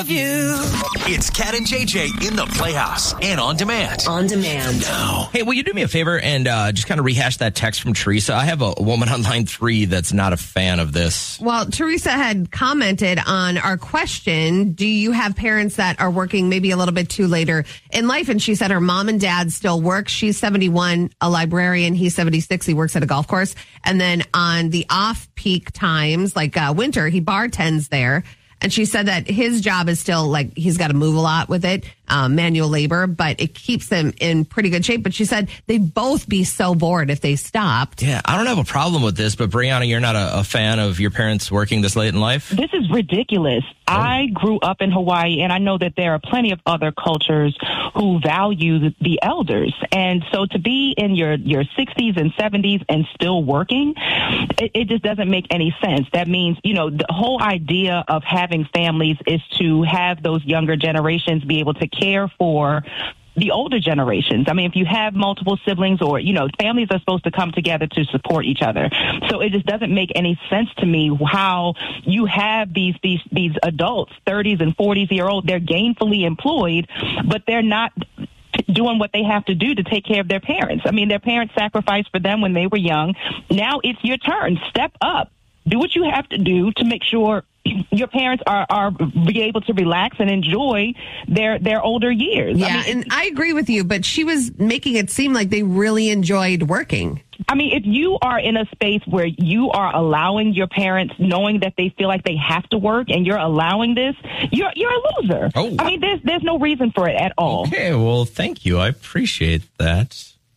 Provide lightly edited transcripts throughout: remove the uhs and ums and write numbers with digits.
love you. It's Cat and JJ in the Playhouse and on demand. On demand. Now. Hey, will you do me a favor and just kind of rehash that text from Teresa? I have a woman on line 3 that's not a fan of this. Well, Teresa had commented on our question, do you have parents that are working maybe a little bit too later in life? And she said her mom and dad still work. She's 71, a librarian. He's 76. He works at a golf course. And then on the off-peak times, like winter, he bartends there. And she said that his job is still like he's got to move a lot with it, manual labor, but it keeps them in pretty good shape. But she said they'd both be so bored if they stopped. Yeah, I don't have a problem with this, but Brianna, you're not a fan of your parents working this late in life? This is ridiculous. Oh. I grew up in Hawaii, and I know that there are plenty of other cultures who value the elders. And so to be in your 60s and 70s and still working, it just doesn't make any sense. That means, the whole idea of having families is to have those younger generations be able to care for the older generations. I mean, if you have multiple siblings or, families are supposed to come together to support each other. So it just doesn't make any sense to me how you have these adults, 30s and 40s-year-olds, they're gainfully employed, but they're not doing what they have to do to take care of their parents. I mean, their parents sacrificed for them when they were young. Now it's your turn. Step up. Do what you have to do to make sure your parents are be able to relax and enjoy their older years. Yeah, and I agree with you, but she was making it seem like they really enjoyed working. I mean, if you are in a space where you are allowing your parents, knowing that they feel like they have to work, and you're allowing this, you're a loser. Oh. I mean, there's no reason for it at all. Okay, well, thank you. I appreciate that.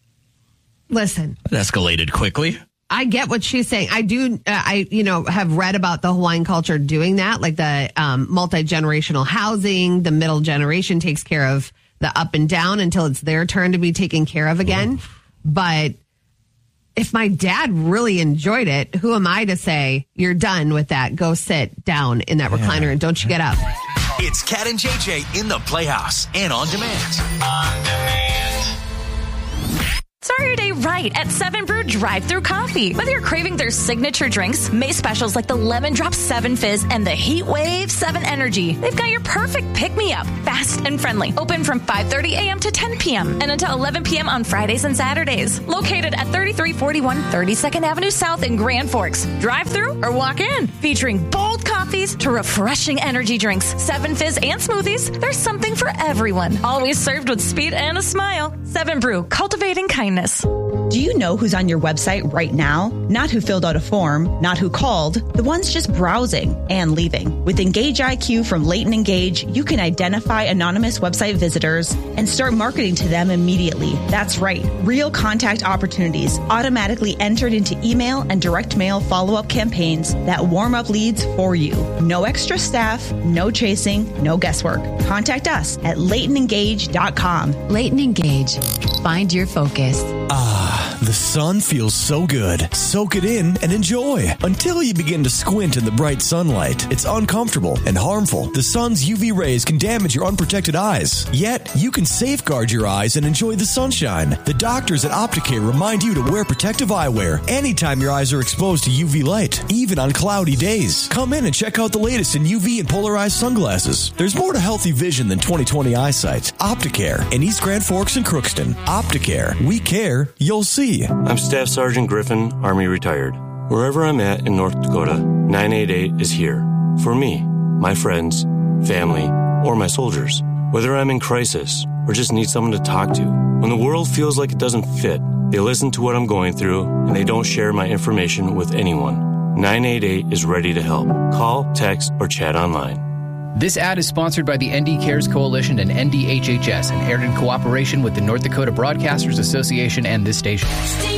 Listen. That escalated quickly. I get what she's saying. I do, have read about the Hawaiian culture doing that, like the multi-generational housing. The middle generation takes care of the up and down until it's their turn to be taken care of again. But if my dad really enjoyed it, who am I to say, you're done with that? Go sit down in that recliner and don't you get up. It's Cat and JJ in the Playhouse and on demand. On demand. Start your day right at 7 Brew Drive-Thru Coffee. Whether you're craving their signature drinks, May specials like the Lemon Drop 7 Fizz and the Heat Wave 7 Energy, they've got your perfect pick-me-up, fast and friendly. Open from 5:30 a.m. to 10 p.m. and until 11 p.m. on Fridays and Saturdays. Located at 3341 32nd Avenue South in Grand Forks. Drive-thru or walk in. Featuring bold coffees to refreshing energy drinks, 7 Fizz and smoothies, there's something for everyone. Always served with speed and a smile. 7 Brew, cultivating kindness. Do you know who's on your website right now? Not who filled out a form, not who called, the ones just browsing and leaving. With Engage IQ from Leighton Engage, you can identify anonymous website visitors and start marketing to them immediately. That's right. Real contact opportunities automatically entered into email and direct mail follow-up campaigns that warm up leads for you. No extra staff, no chasing, no guesswork. Contact us at LeightonEngage.com. Leighton Engage. Find your focus. Ah, the sun feels so good. Soak it in and enjoy until you begin to squint in the bright sunlight. It's uncomfortable and harmful. The sun's UV rays can damage your unprotected eyes. Yet, you can safeguard your eyes and enjoy the sunshine. The doctors at Opticare remind you to wear protective eyewear anytime your eyes are exposed to UV light, even on cloudy days. Come in and check out the latest in UV and polarized sunglasses. There's more to healthy vision than 20/20 eyesight. Opticare in East Grand Forks and Crookston. Opticare. We care. You'll see. I'm Staff Sergeant Griffin, Army retired. Wherever I'm at in North Dakota, 988 is here. For me, my friends, family, or my soldiers. Whether I'm in crisis or just need someone to talk to. When the world feels like it doesn't fit, they listen to what I'm going through and they don't share my information with anyone. 988 is ready to help. Call, text, or chat online. This ad is sponsored by the ND Cares Coalition and NDHHS and aired in cooperation with the North Dakota Broadcasters Association and this station.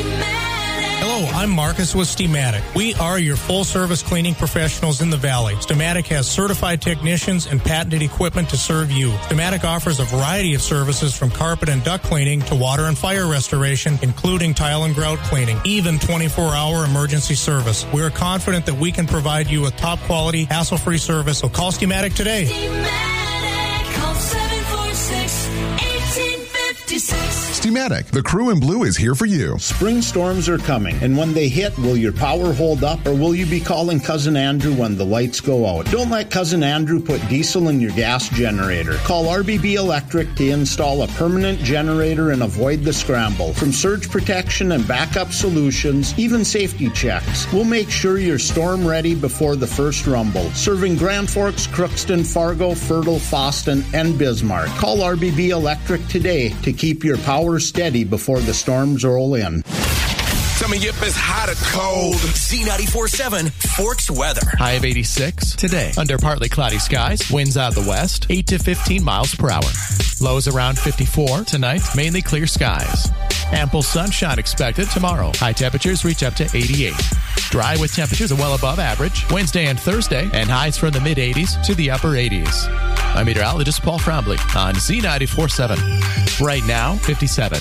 Hello, I'm Marcus with Steamatic. We are your full-service cleaning professionals in the Valley. Steamatic has certified technicians and patented equipment to serve you. Steamatic offers a variety of services from carpet and duct cleaning to water and fire restoration, including tile and grout cleaning, even 24-hour emergency service. We're confident that we can provide you with top-quality, hassle-free service, so call Steamatic today. Steamatic, call 746-1850. Steamatic, the crew in blue is here for you. Spring storms are coming, and when they hit, will your power hold up, or will you be calling Cousin Andrew when the lights go out? Don't let Cousin Andrew put diesel in your gas generator. Call RBB Electric to install a permanent generator and avoid the scramble. From surge protection and backup solutions, even safety checks, we'll make sure you're storm ready before the first rumble. Serving Grand Forks, Crookston, Fargo, Fertile, Foston, and Bismarck. Call RBB Electric today to keep your power steady before the storms roll in. Tell me if it's hot or cold. Z94.7 Forks weather. High of 86 today. Under partly cloudy skies. Winds out of the west, 8 to 15 miles per hour. Lows around 54 tonight. Mainly clear skies. Ample sunshine expected tomorrow. High temperatures reach up to 88. Dry with temperatures well above average Wednesday and Thursday, and highs from the mid-80s to the upper 80s. I'm meteorologist Paul Frombley on Z94.7. Right now, 57.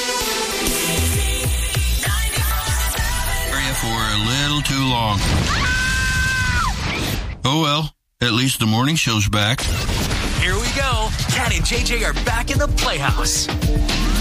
For a little too long. Oh well, at least the morning show's back. Here we go. Cat and JJ are back in the Playhouse.